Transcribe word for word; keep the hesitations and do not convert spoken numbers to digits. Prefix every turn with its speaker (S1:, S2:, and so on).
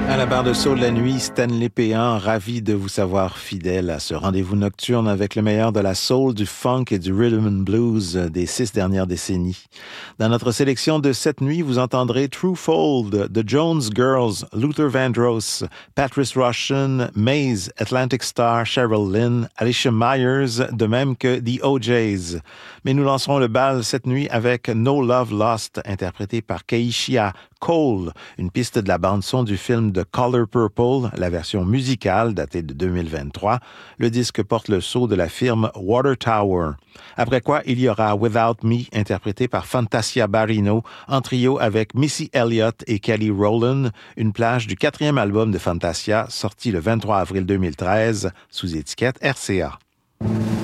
S1: À la barre de saut de la nuit, Stanley Péan, ravi de vous savoir fidèle à ce rendez-vous nocturne avec le meilleur de la soul, du funk et du rhythm and blues des six dernières décennies. Dans notre sélection de cette nuit, vous entendrez True Fold, The Jones Girls, Luther Vandross, Patrice Rushen, Maze, Atlantic Star, Cheryl Lynn, Alicia Myers, de même que The O Js. Mais nous lancerons le bal cette nuit avec No Love Lost, interprété par Keishia Cole, une piste de la bande-son du film The Color Purple, la version musicale datée de deux mille vingt-trois. Le disque porte le sceau de la firme Water Tower. Après quoi, il y aura Without Me, interprété par Fantasia Barrino, en trio avec Missy Elliott et Kelly Rowland, une plage du quatrième album de Fantasia, sorti le vingt-trois avril deux mille treize, sous étiquette R C A.